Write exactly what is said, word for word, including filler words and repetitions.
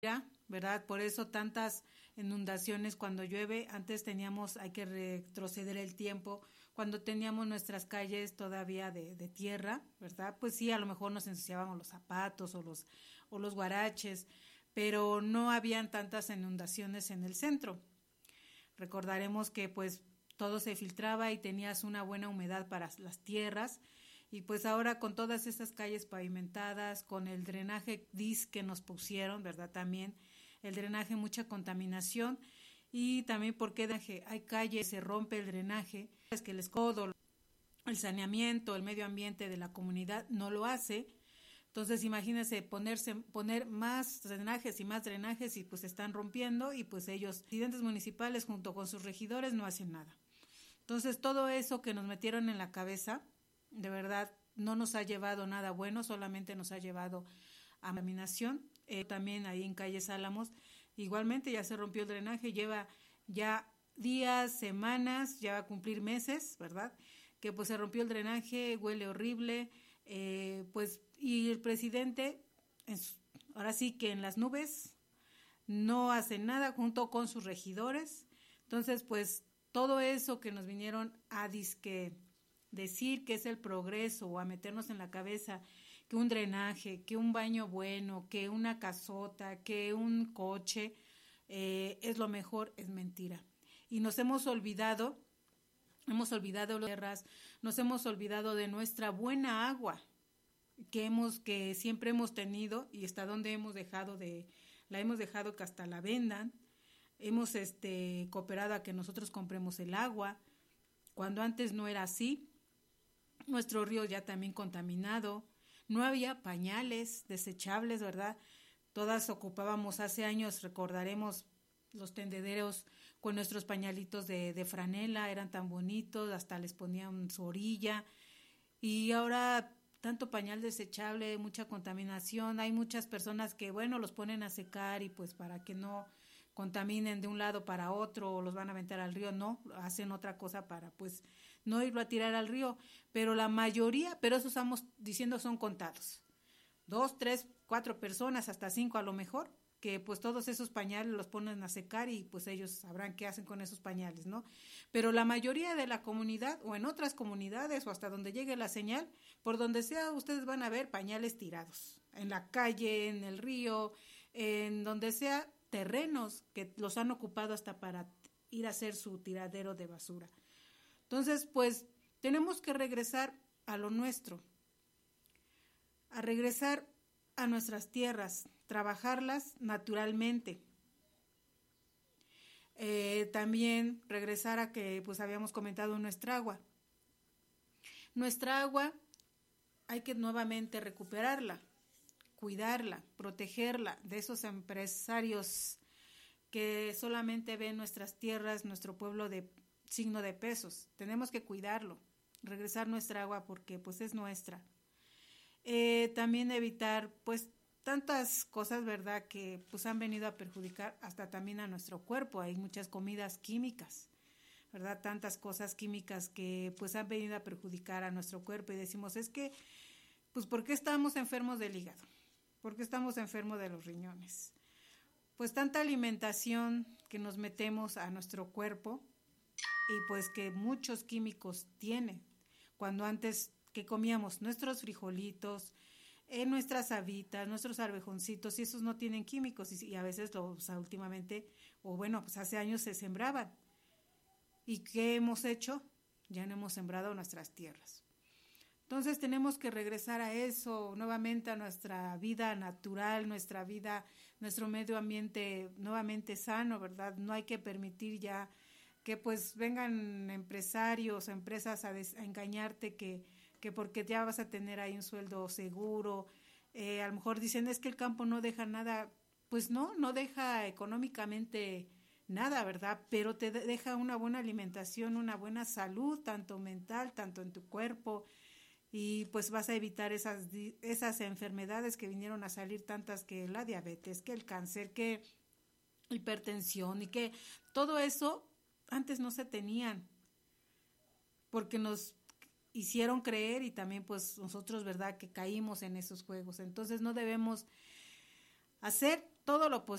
¿verdad? Por eso tantas inundaciones cuando llueve. Antes teníamos, hay que retroceder el tiempo, cuando teníamos nuestras calles todavía de, de tierra, ¿verdad? Pues sí, a lo mejor nos ensuciábamos los zapatos o los, o los guaraches, pero no habían tantas inundaciones en el centro. Recordaremos que pues todo se filtraba y tenías una buena humedad para las tierras, y pues ahora con todas esas calles pavimentadas, con el drenaje D I S que nos pusieron, ¿verdad? También el drenaje, mucha contaminación, y también porque hay calles, se rompe el drenaje, es que el escodo, el saneamiento, el medio ambiente de la comunidad no lo hace. Entonces imagínense ponerse, poner más drenajes y más drenajes y pues se están rompiendo, y pues ellos, presidentes municipales junto con sus regidores, no hacen nada. Entonces todo eso que nos metieron en la cabeza, de verdad no nos ha llevado nada bueno, solamente nos ha llevado a contaminación. Eh, también ahí en Calles Álamos, igualmente ya se rompió el drenaje, lleva ya días, semanas, ya va a cumplir meses, ¿verdad? Que pues se rompió el drenaje, huele horrible, eh, pues, y el presidente, en su, ahora sí que en las nubes, no hace nada junto con sus regidores. Entonces, pues, todo eso que nos vinieron a disque decir que es el progreso, o a meternos en la cabeza que un drenaje, que un baño bueno, que una casota, que un coche eh, es lo mejor, es mentira. Y nos hemos olvidado, hemos olvidado las tierras, nos hemos olvidado de nuestra buena agua que hemos, que siempre hemos tenido, y hasta donde hemos dejado de, la hemos dejado que hasta la vendan. Hemos este cooperado a que nosotros compremos el agua, cuando antes no era así. Nuestro río ya también contaminado, no había pañales desechables, ¿verdad? Todas ocupábamos hace años, recordaremos los tendederos con nuestros pañalitos de, de franela, eran tan bonitos, hasta les ponían su orilla, y ahora tanto pañal desechable, mucha contaminación. Hay muchas personas que, bueno, los ponen a secar y pues para que no contaminen de un lado para otro, o los van a aventar al río, no, hacen otra cosa para pues no irlo a tirar al río, pero la mayoría, pero eso estamos diciendo son contados, dos, tres, cuatro personas, hasta cinco a lo mejor, que pues todos esos pañales los ponen a secar y pues ellos sabrán qué hacen con esos pañales, ¿no? Pero la mayoría de la comunidad, o en otras comunidades, o hasta donde llegue la señal, por donde sea, ustedes van a ver pañales tirados, en la calle, en el río, en donde sea, terrenos que los han ocupado hasta para ir a hacer su tiradero de basura. Entonces, pues, tenemos que regresar a lo nuestro, a regresar a nuestras tierras, trabajarlas naturalmente. Eh, también regresar a que, pues, habíamos comentado nuestra agua. Nuestra agua hay que nuevamente recuperarla, cuidarla, protegerla de esos empresarios que solamente ven nuestras tierras, nuestro pueblo de signo de pesos. Tenemos que cuidarlo, regresar nuestra agua porque pues es nuestra. Eh, también evitar pues tantas cosas, ¿verdad?, que pues han venido a perjudicar hasta también a nuestro cuerpo. Hay muchas comidas químicas, ¿verdad?, tantas cosas químicas que pues han venido a perjudicar a nuestro cuerpo, y decimos, es que pues ¿por qué estamos enfermos del hígado? ¿Por qué estamos enfermos de los riñones? Pues tanta alimentación que nos metemos a nuestro cuerpo, y pues que muchos químicos tiene. Cuando antes que comíamos nuestros frijolitos, eh, nuestras habitas, nuestros arvejoncitos, y esos no tienen químicos, y, y a veces los, o sea, últimamente, o bueno, pues hace años se sembraban. ¿Y qué hemos hecho? Ya no hemos sembrado nuestras tierras. Entonces tenemos que regresar a eso, nuevamente a nuestra vida natural, nuestra vida, nuestro medio ambiente nuevamente sano, ¿verdad? No hay que permitir ya que pues vengan empresarios o empresas a, des, a engañarte que, que porque ya vas a tener ahí un sueldo seguro. Eh, a lo mejor dicen, es que el campo no deja nada. Pues no, no deja económicamente nada, ¿verdad? Pero te deja una buena alimentación, una buena salud, tanto mental, tanto en tu cuerpo, y pues vas a evitar esas, esas enfermedades que vinieron a salir, tantas, que la diabetes, que el cáncer, que hipertensión, y que todo eso antes no se tenían, porque nos hicieron creer, y también pues nosotros, ¿verdad?, que caímos en esos juegos. Entonces no debemos hacer todo todo lo posible